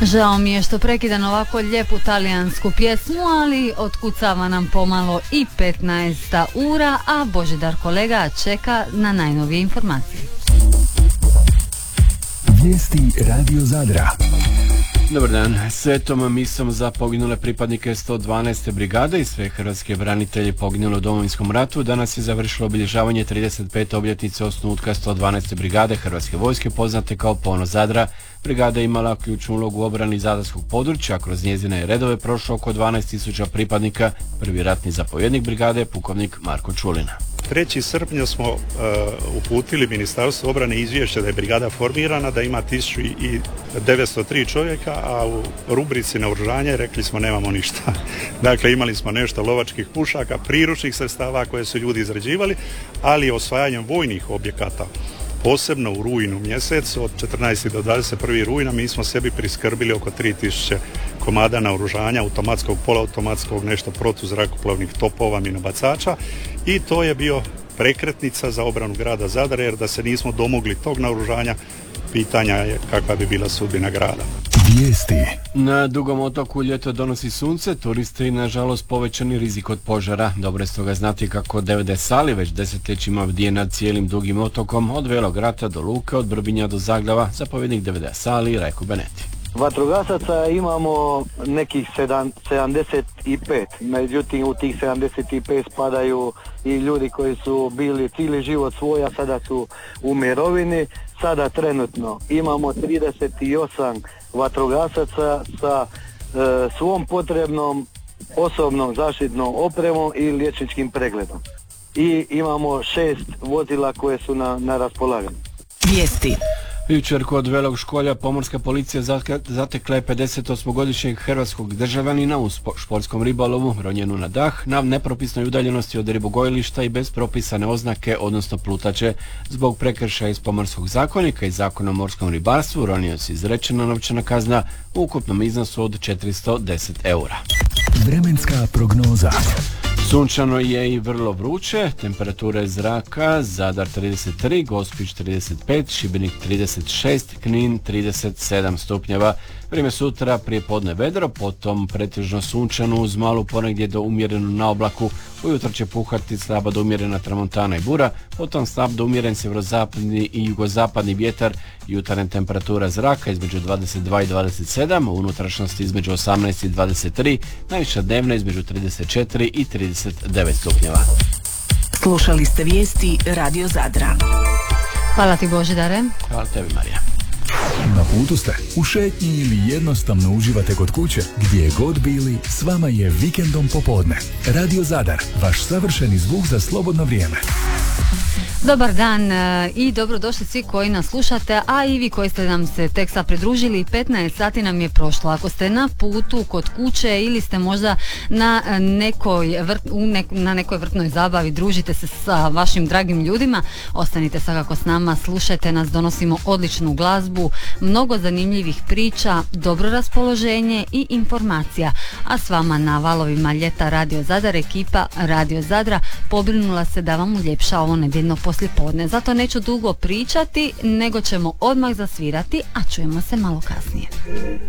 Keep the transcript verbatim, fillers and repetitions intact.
Žao mi je što prekidam ovako lijepu talijansku pjesmu, ali otkucava nam pomalo i petnaesta ura, a Božidar kolega čeka na najnovije informacije. Vijesti Radio Zadra. Dobar dan. Svetom misom za poginule pripadnike sto dvanaeste brigade i sve hrvatske branitelje poginule u Domovinskom ratu danas je završilo obilježavanje trideset pete obljetnice osnutka sto dvanaeste brigade Hrvatske vojske, poznate kao Ponos Zadra. Brigada je imala ključnu ulogu u obrani zadarskog područja, kroz njezine redove prošlo oko dvanaest tisuća pripadnika. Prvi ratni zapovjednik brigade je pukovnik Marko Čulina. trećeg srpnja smo uh, uputili Ministarstvu obrane izvješće da je brigada formirana, da ima tisuću devetsto tri čovjeka, a u rubrici naoružanje rekli smo nemamo ništa. Dakle, imali smo nešto lovačkih pušaka, priručnih sredstava koje su ljudi izrađivali, ali osvajanjem vojnih objekata, posebno u rujnu mjesecu, od četrnaestog do dvadeset prvog rujna, mi smo sebi priskrbili oko tri tisuće komada naoružanja, automatskog, poluautomatskog, nešto protuzrakoplovnih topova, minobacača, i to je bio prekretnica za obranu grada Zadra, jer da se nismo domogli tog naoružanja, pitanja je kakva bi bila sudbina grada. Vijesti. Na Dugom otoku ljeto donosi sunce, turisti nažalost povećani rizik od požara. Dobro je stoga znati kako D V D Sali već desetljećima bdije nad cijelim Dugim otokom, od Velog Rata do Luke, od Brbinja do Zagreba. Zapovjednik D V D Sali Rajko Beneti. Vatrogasaca imamo nekih sedamdeset pet, međutim u tih sedamdeset pet spadaju i ljudi koji su bili cijeli život svoj, a sada su u mirovini. Sada trenutno imamo trideset osam vatrogasaca sa e, svom potrebnom osobnom zaštitnom opremom i liječničkim pregledom. I imamo šest vozila koje su na, na raspolaganju. Vijesti. Jučer kod Velog Školja pomorska policija zatekla je pedesetosmogodišnjeg hrvatskog državljanina u športskom ribolovu, ronjenu na dah, na nepropisnoj udaljenosti od ribogojilišta i bez propisane oznake, odnosno plutače. Zbog prekršaja iz Pomorskog zakonika i Zakona o morskom ribarstvu ronioci izrečena novčana kazna u ukupnom iznosu od četiristo deset eura. Vremenska prognoza. Sunčano je i vrlo vruće, temperature zraka Zadar trideset tri, Gospić trideset pet, Šibenik trideset šest, Knin trideset sedam stupnjeva. Vrijeme sutra prije podne vedro, potom pretežno sunčano uz malu ponegdje do umjerenu na oblaku. Ujutro će puhati slaba do umjerena tramontana i bura, potom slab do umjeren sjeverozapadni i jugozapadni vjetar. Jutarnja temperatura zraka između dvadeset dva i dvadeset sedam, u unutrašnjosti između osamnaest i dvadeset tri, najviša dnevna između trideset četiri i trideset devet stupnjeva. Slušali ste vijesti Radio Zadra. Hvala ti Božidare. Hvala tebi Marija. Na putu ste, u šetnji ili jednostavno uživate kod kuće, gdje god bili, s vama je Vikendom popodne. Radio Zadar, vaš savršeni zvuk za slobodno vrijeme. Dobar dan i dobrodošli svi koji nas slušate, a i vi koji ste nam se tek sad pridružili. petnaest sati nam je prošlo. Ako ste na putu kod kuće ili ste možda na nekoj, vrt, u nek, na nekoj vrtnoj zabavi, družite se sa vašim dragim ljudima, ostanite svakako s nama, slušajte nas, donosimo odličnu glazbu, mnogo zanimljivih priča, dobro raspoloženje i informacija. A s vama na valovima ljeta Radio Zadar, ekipa Radio Zadra pobrinula se da vam uljepša ovo nedjeljno poslijepodne. Zato neću dugo pričati, nego ćemo odmah zasvirati, a čujemo se malo kasnije.